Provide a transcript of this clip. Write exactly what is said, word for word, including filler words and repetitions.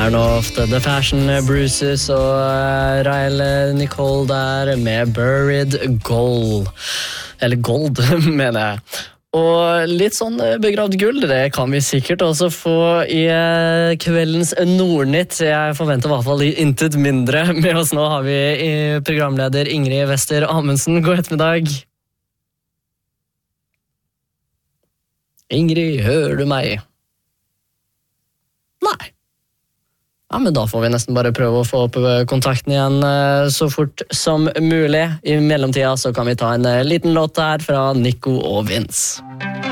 er nå ofte The Fashion Bruises og Rael Nicole der med Buried Gold. Eller gold, mener jeg. Og litt sånn begravd gull, det kan vi sikkert også få i kveldens Nordnytt. Jeg forventer i hvert fall intet mindre. Med oss nå har vi programleder Ingrid Wester Amundsen. God ettermiddag. Ingrid, hører du meg? Nei. Ja, men da får vi nesten bare prøve å få opp kontakten igjen så fort som mulig. I mellomtida så kan vi ta en liten låt her fra Nico og Vince.